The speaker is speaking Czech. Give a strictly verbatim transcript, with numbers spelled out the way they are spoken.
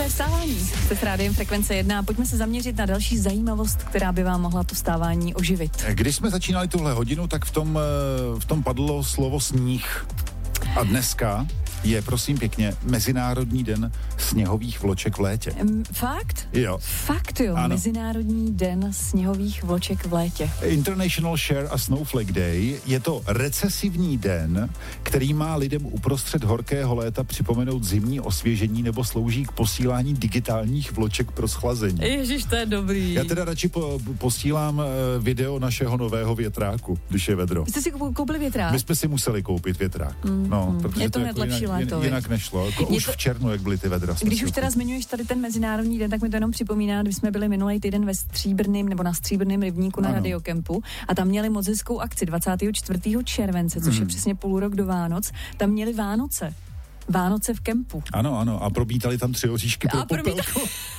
Skvělé vstávání. Jste s Rádiem Frekvence jedna a pojďme se zaměřit na další zajímavost, která by vám mohla to vstávání oživit. Když jsme začínali tuhle hodinu, tak v tom, v tom padlo slovo sníh. A dneska je, prosím pěkně, Mezinárodní den sněhových vloček v létě. Um, fakt? Jo. Fakt jo, ano. Mezinárodní den sněhových vloček v létě. International Share a Snowflake Day je to recesivní den, který má lidem uprostřed horkého léta připomenout zimní osvěžení nebo slouží k posílání digitálních vloček pro schlazení. Ježiš, to je dobrý. Já teda radši po, posílám video našeho nového větráku, když je vedro. Vy jste si koupili větrák? My jsme si museli koupit větrák. Mm, no, mm. protože Je to, to hned jako lepší jinak, léto. jinak nešlo. Jako už to, v červnu, jak byly ty vedra. Když už teda zmiňuješ tady ten Mezinárodní den, tak mi to jenom připomíná, když jsme byli minulý týden ve Stříbrném nebo na Stříbrném rybníku na Radiokempu a tam měli moc hezkou akci dvacátého čtvrtého července, což mm. je přesně půl rok do Vánoc. Tam měli Vánoce. Vánoce v kempu. Ano, ano. A probítali tam tři oříšky pro a popelku.